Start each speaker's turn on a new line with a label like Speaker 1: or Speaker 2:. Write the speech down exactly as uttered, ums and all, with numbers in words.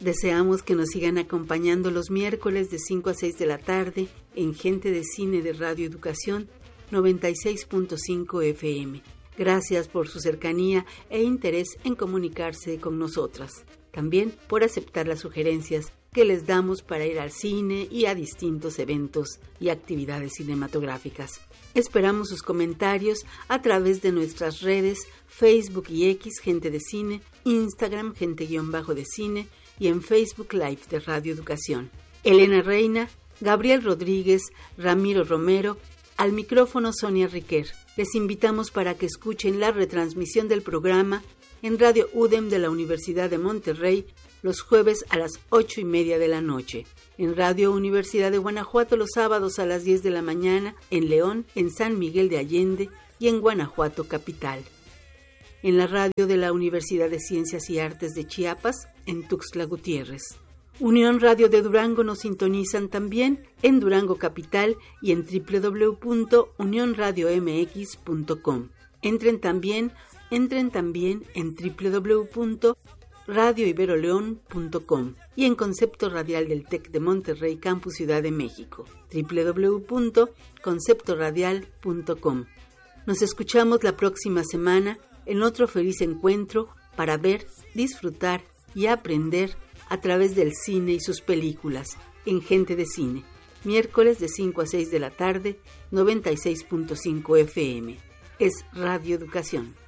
Speaker 1: Deseamos que nos sigan acompañando los miércoles de cinco a seis de la tarde en Gente de Cine de Radio Educación noventa y seis punto cinco F M. Gracias por su cercanía e interés en comunicarse con nosotras. También por aceptar las sugerencias que les damos para ir al cine y a distintos eventos y actividades cinematográficas. Esperamos sus comentarios a través de nuestras redes Facebook y X Gente de Cine, Instagram Gente-de Cine y en Facebook Live de Radio Educación. Elena Reina, Gabriel Rodríguez, Ramiro Romero, al micrófono Sonia Riquer. Les invitamos para que escuchen la retransmisión del programa en Radio U D E M de la Universidad de Monterrey los jueves a las ocho y media de la noche, en Radio Universidad de Guanajuato los sábados a las diez de la mañana, en León, en San Miguel de Allende y en Guanajuato capital. En la radio de la Universidad de Ciencias y Artes de Chiapas, en Tuxtla Gutiérrez. Unión Radio de Durango nos sintonizan también en Durango capital y en doble u doble u doble u punto unión radio m x punto com. Entren también, entren también en doble u doble u doble u punto radio ibero león punto com y en Concepto Radial del TEC de Monterrey, Campus Ciudad de México, doble u doble u doble u punto concepto radial punto com. Nos escuchamos la próxima semana en otro feliz encuentro para ver, disfrutar y aprender a través del cine y sus películas en Gente de Cine, miércoles de cinco a seis de la tarde, noventa y seis punto cinco F M. Es Radio Educación.